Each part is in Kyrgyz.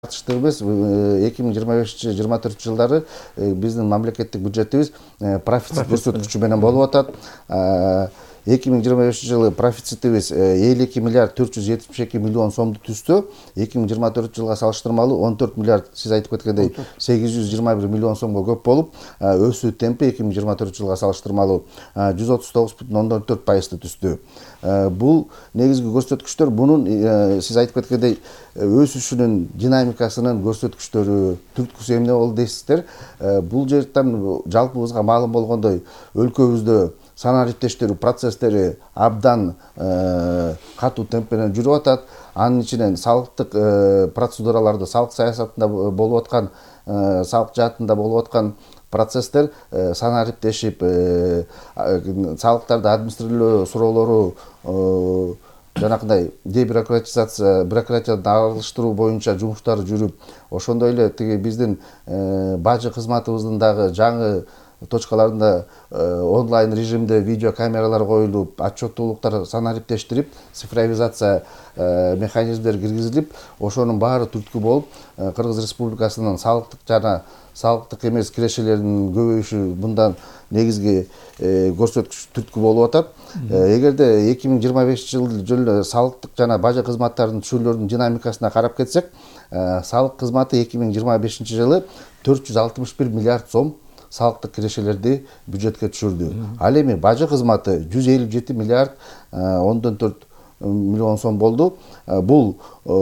тартыштуу эмес. 2025-24 жылдары биздин мамлекеттик бюджетибиз профицит көрсөткүчү менен болуп атат. 2025 жылы профицитибиз 52 миллиард 472 миллион сомду түздү. 2024 жылга салыштырмалуу 14 миллиард, сиз айтып кеткендей, 821 миллион сомго көп болуп, өсүү темпи 2024 жылга салыштырмалуу 139,4% түздү. Бул негизги көрсөткүчтөр, бунун сиз айтып кеткендей өсүшүнүн динамикасынын көрсөткүчтөрү, түрткүсү эмне болду дейсиздер. Бул жерден жалпыбызга маалым болгондой, өлкөбүздө санаа иптештери процесстери абдан катуу темп менен жүрүп атат. Анын ичинен салыктык процедураларды, салык саясатында болуп аткан, салык жаатында болуп аткан процесстер санаа иптешип, салыктарды администрациялоо суроолору жанакындай дебюрократизация, бюрократиядан арылыштыруу боюнча жумуштар жүрүп, ошондой эле тиги биздин бажы кызматыбыздын дагы жаңы точкаларында онлайн режимде видео камералар коюлуп, отчеттуулуктар санариптештирип, цифровизация механизмдери киргизилип, ошонун баары түрткү болуп, Кыргыз Республикасынын салыктык жана салыктык эмес кирешелеринин көбөйүшү мындан негизги көрсөткүч түрткү болуп атат. Эгерде 2025 жылы салыктык жана бажы кызматтарынын түшүрүүлөрүнүн динамикасына карап кетсек, салык кызматы 2025 жылы 461 миллиард сом салыктык кирешелерди бюджетке түшүрдү. Ал эми бажы кызматы 157 миллиард 14 миллион сом болду. Бул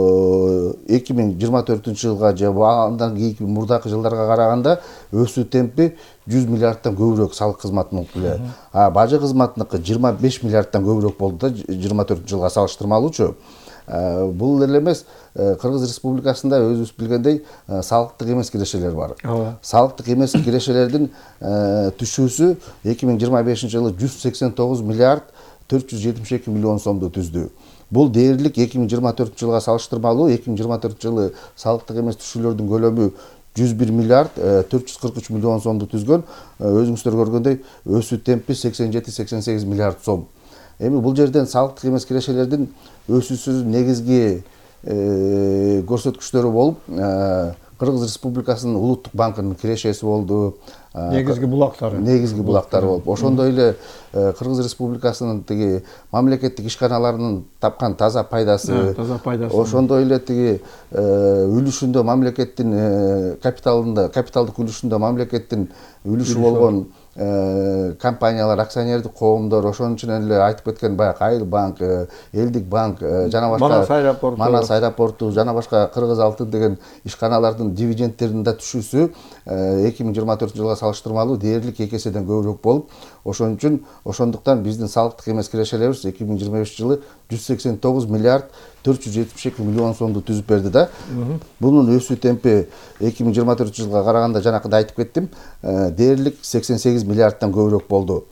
2024 жылга же андан кийинки мурдакы жылдарга караганда өсүү темпи 100 миллиардтан көбүрөөк салык кызматыныкы эле. Бажы кызматыныкы 25 миллиардтан көбүрөөк болду да 24 жылга салыштырмалуучу. Бул эле эмес, Кыргыз Республикасында өзүбүз билгендей салыктык эмес кирешелер бар. Салыктык эмес кирешелердин түшүүсү 2025 жылы 189 миллиард 472 миллион сомду түздү. Бул дээрлик 2024 жылга салыштырмалуу 2024 жылы салыктык эмес түшүүлөрдүн көлөмү 101 миллиард 443 миллион сомду түзгөн. Өзүңүздөр көргөндөй өсүү темпи 87-88 миллиард сом. Эми бул жерден салыктык эмес кирешелердин өсүүсүнүн негизги көрсөткүчтөрү болуп, Кыргыз Республикасынын Улуттук банкынын кирешеси болду. Негизги булактары болуп. Ошондой эле Кыргыз Республикасынын тиги мамлекеттик ишканаларынын тапкан таза пайдасы. Ошондой эле тиги үлүшүндө мамлекеттин капиталдык үлүшүндө мамлекеттин үлүшү болгон компаниялар, акционердик коомдор, ошонун ичинен эле айтып кеткен баягы Айыл банк, Элдик банк, жана башка Манас аэропорту, жана башка Кыргыз алтын деген ишканалардын дивидендтеринин да түшүүсү 2024 жылга салыштырмалуу дээрлик 2 эседен көбүрөөк болуп, ошондуктан биздин салыктык эмес кирешелерибиз 2025 жылы 189 миллиард 472 миллион сомду түзүп берди да. Бунун өсүү темпи 2024 жылга караганда жанакындай айтып кеттим, дээрлик 88 миллиардтан көбүрөөк болду.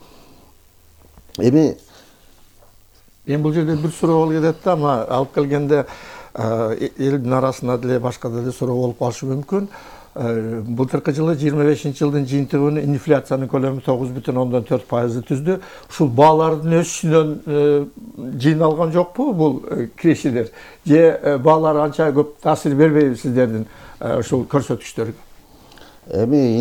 Эми бул жерде бир суроо болуп кетет да, ама алып келгенде элдин арасында деле башка деле суроо болуп калышы мүмкүн. Былтыркы жылы 25 жылдын жыйынтыгынын инфляциянын көлөмү 9,4% түздү. Ушул баалардын өсүшүнөн жыйналган жокпу бул кирешелер? Же баалар анча көп таасир бербейби сиздердин ушул көрсөткүчтөргө? Эми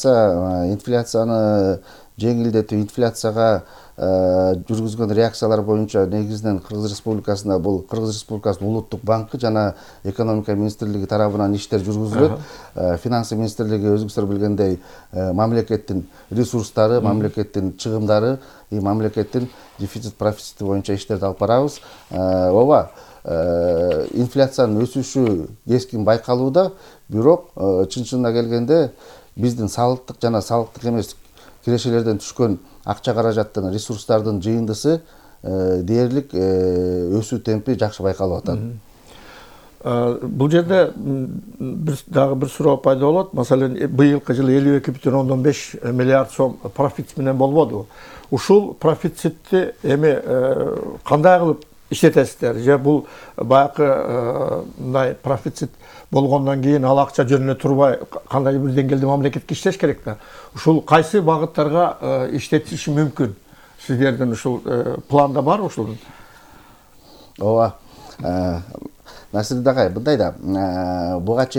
инфляцияны жеңилдетүү, инфляцияга жүргүзгөн реакциялар боюнча негизинен Кыргыз Республикасында бул Кыргыз Республикасынын Улуттук банкы жана экономика министрлиги тарабынан иштер жүргүзүлөт. Финансы министрлиги өзүңүздөр билгендей мамлекеттин ресурстары, мамлекеттин чыгымдары, мамлекеттин дефицит профицити боюнча иштерди алып барабыз. Ооба, инфляциянын өсүшү кескин байкалууда, бирок чын-чынына келгенде биздин салыктык жана салыктык эмес кирешелерден түшкөн акча каражаттын, ресурстардын жыйындысы дээрлик өсүү темпи жакшы байкалып атат. Бул жерде дагы бир суроо пайда болот. Маселен, быйылкы жылы 52,5 миллиард сом профицит менен болбоду. Ушул профицитти эми кандай кылып иштетесиздер? Же бул баягы мындай профицит болгондон кийин ал акча жөнүнө турбай кандай бир деңгээлде мамлекетке иштеш керек да? Ушул кайсы багыттарга иштетиши мүмкүн? Сиздердин ушул планда бар ушул? Ооба. Насирбек агай, мындай да буга